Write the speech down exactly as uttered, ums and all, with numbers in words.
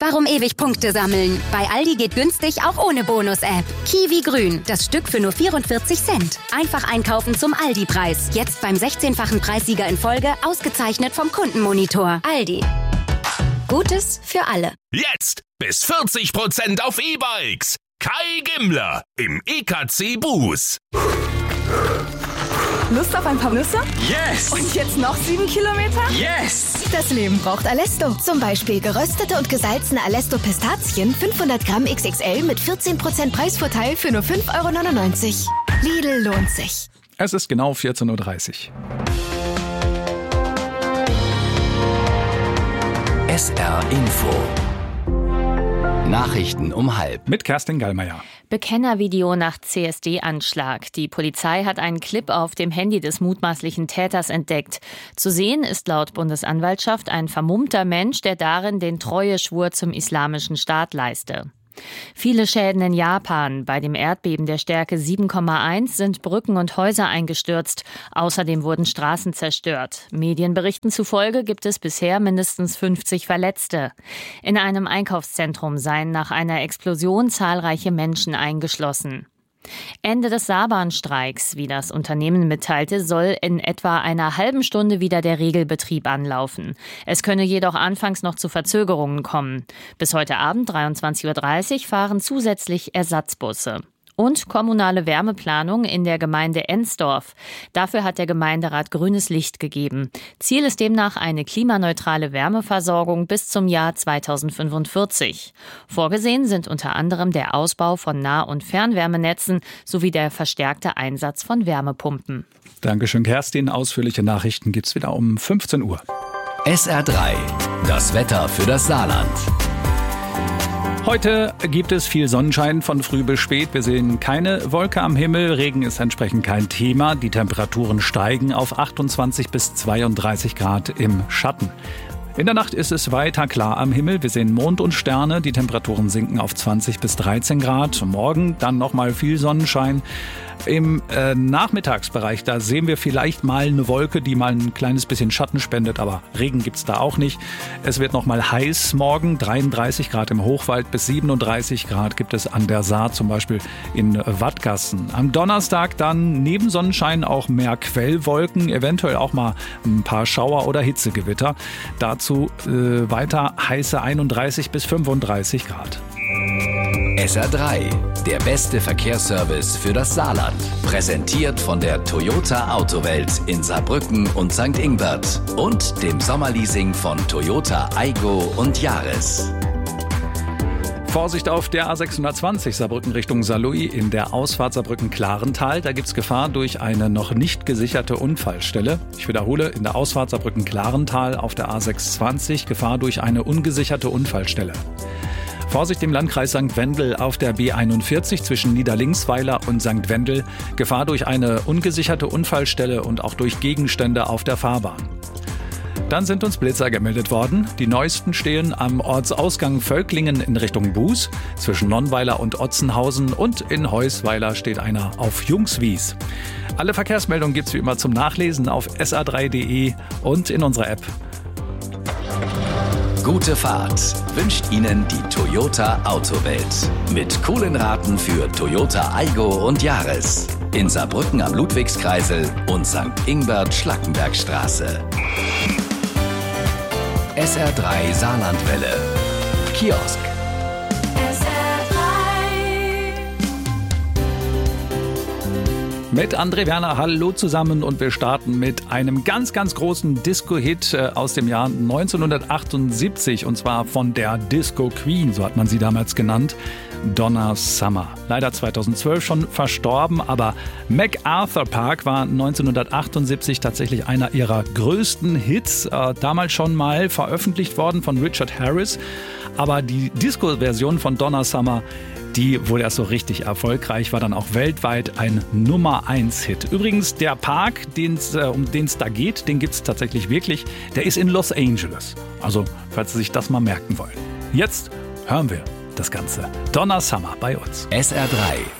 Warum ewig Punkte sammeln? Bei Aldi geht günstig auch ohne Bonus-App. Kiwi Grün, das Stück für nur vierundvierzig Cent. Einfach einkaufen zum Aldi-Preis. Jetzt beim sechzehnfachen Preissieger in Folge, ausgezeichnet vom Kundenmonitor. Aldi. Gutes für alle. Jetzt bis vierzig Prozent auf E-Bikes. Kai Gimmler im E K C Bus. Lust auf ein paar Nüsse? Yes! Und jetzt noch sieben Kilometer? Yes! Das Leben braucht Alesto. Zum Beispiel geröstete und gesalzene Alesto-Pistazien fünfhundert Gramm X X L mit vierzehn Prozent Preisvorteil für nur fünf Euro neunundneunzig. Lidl lohnt sich. Es ist genau vierzehn Uhr dreißig. S R Info. Nachrichten um halb. Mit Kerstin Gallmeier. Bekennervideo nach C S D-Anschlag. Die Polizei hat einen Clip auf dem Handy des mutmaßlichen Täters entdeckt. Zu sehen ist laut Bundesanwaltschaft ein vermummter Mensch, der darin den Treueschwur zum Islamischen Staat leiste. Viele Schäden in Japan. Bei dem Erdbeben der Stärke sieben Komma eins sind Brücken und Häuser eingestürzt. Außerdem wurden Straßen zerstört. Medienberichten zufolge gibt es bisher mindestens fünfzig Verletzte. In einem Einkaufszentrum seien nach einer Explosion zahlreiche Menschen eingeschlossen. Ende des Saarbahnstreiks, wie das Unternehmen mitteilte, soll in etwa einer halben Stunde wieder der Regelbetrieb anlaufen. Es könne jedoch anfangs noch zu Verzögerungen kommen. Bis heute Abend dreiundzwanzig Uhr dreißig fahren zusätzlich Ersatzbusse. Und kommunale Wärmeplanung in der Gemeinde Ensdorf. Dafür hat der Gemeinderat grünes Licht gegeben. Ziel ist demnach eine klimaneutrale Wärmeversorgung bis zum Jahr zweitausendfünfundvierzig. Vorgesehen sind unter anderem der Ausbau von Nah- und Fernwärmenetzen sowie der verstärkte Einsatz von Wärmepumpen. Dankeschön, Kerstin. Ausführliche Nachrichten gibt's wieder um fünfzehn Uhr. S R drei. Das Wetter für das Saarland. Heute gibt es viel Sonnenschein von früh bis spät. Wir sehen keine Wolke am Himmel. Regen ist entsprechend kein Thema. Die Temperaturen steigen auf achtundzwanzig bis zweiunddreißig Grad im Schatten. In der Nacht ist es weiter klar am Himmel. Wir sehen Mond und Sterne. Die Temperaturen sinken auf zwanzig bis dreizehn Grad. Morgen dann nochmal viel Sonnenschein. Im äh, Nachmittagsbereich, da sehen wir vielleicht mal eine Wolke, die mal ein kleines bisschen Schatten spendet, aber Regen gibt's da auch nicht. Es wird nochmal heiß morgen, dreiunddreißig Grad im Hochwald bis siebenunddreißig Grad gibt es an der Saar, zum Beispiel in Wattgassen. Am Donnerstag dann neben Sonnenschein auch mehr Quellwolken, eventuell auch mal ein paar Schauer oder Hitzegewitter. Dazu äh, weiter heiße einunddreißig bis fünfunddreißig Grad. S R drei, der beste Verkehrsservice für das Saarland. Präsentiert von der Toyota Autowelt in Saarbrücken und Sankt Ingbert und dem Sommerleasing von Toyota Aygo und Yaris. Vorsicht auf der A sechshundertzwanzig Saarbrücken Richtung Saarlouis in der Ausfahrt Saarbrücken-Klarental. Da gibt's Gefahr durch eine noch nicht gesicherte Unfallstelle. Ich wiederhole, in der Ausfahrt Saarbrücken-Klarental auf der A sechshundertzwanzig Gefahr durch eine ungesicherte Unfallstelle. Vorsicht im Landkreis Sankt Wendel auf der B einundvierzig zwischen Niederlingsweiler und Sankt Wendel. Gefahr durch eine ungesicherte Unfallstelle und auch durch Gegenstände auf der Fahrbahn. Dann sind uns Blitzer gemeldet worden. Die neuesten stehen am Ortsausgang Völklingen in Richtung Buß, zwischen Nonnweiler und Otzenhausen, und in Heusweiler steht einer auf Jungswies. Alle Verkehrsmeldungen gibt's wie immer zum Nachlesen auf s a drei punkt de und in unserer App. Gute Fahrt wünscht Ihnen die Toyota Autowelt. Mit coolen Raten für Toyota Aygo und Yaris. In Saarbrücken am Ludwigskreisel und Sankt Ingbert Schlackenbergstraße. S R drei Saarlandwelle. Kiosk. Mit André Werner, hallo zusammen, und wir starten mit einem ganz, ganz großen Disco-Hit aus dem Jahr neunzehnhundertachtundsiebzig, und zwar von der Disco Queen, so hat man sie damals genannt, Donna Summer. Leider zweitausendzwölf schon verstorben, aber MacArthur Park war neunzehnhundertachtundsiebzig tatsächlich einer ihrer größten Hits, äh, damals schon mal veröffentlicht worden von Richard Harris, aber die Disco-Version von Donna Summer, die wohl erst so richtig erfolgreich war, dann auch weltweit ein Nummer eins Hit. Übrigens, der Park, den's, äh, um den es da geht, den gibt es tatsächlich wirklich. Der ist in Los Angeles. Also, falls Sie sich das mal merken wollen. Jetzt hören wir das Ganze. Donna Summer bei uns. S R drei.